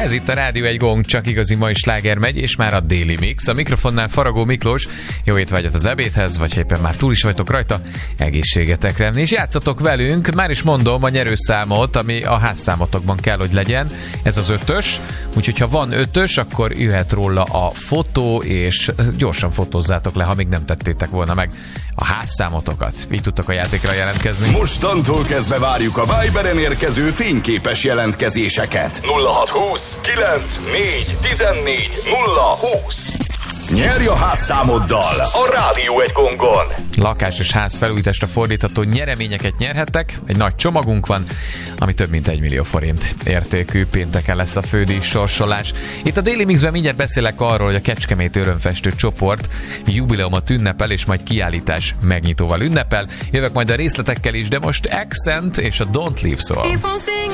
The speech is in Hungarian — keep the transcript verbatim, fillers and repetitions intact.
Ez itt a Rádió egy Gong, csak igazi mai sláger megy, és már a Daily Mix. A mikrofonnál Faragó Miklós, jó étvágyat az ebédhez, vagy ha éppen már túl is vagytok rajta, egészségetekre. És játszatok velünk, már is mondom a nyerőszámot, ami a házszámotokban kell, hogy legyen. Ez az ötös, úgyhogy ha van ötös, akkor jöhet róla a fotó, és gyorsan fotózzátok le, ha még nem tettétek volna meg a házszámotokat. Így tudtok a játékra jelentkezni. Mostantól kezdve várjuk a Viberen érkező fényképes jelentkezéseket. nulla hat húsz kilenc négy tizennégy nulla húsz. Nyerj a házszámoddal a Rádió egy Gongon. Lakás és ház felújításra fordítható nyereményeket nyerhettek. Egy nagy csomagunk van, ami több mint egy millió forint értékű. Pénteken lesz a fődíj sorsolás. Itt a Daily Mixben mindjárt beszélek arról, hogy a Kecskemét Örömfestő csoport jubileumot ünnepel, és majd kiállítás megnyitóval ünnepel. Jövök majd a részletekkel is, de most Accent és a Don't Leave szól.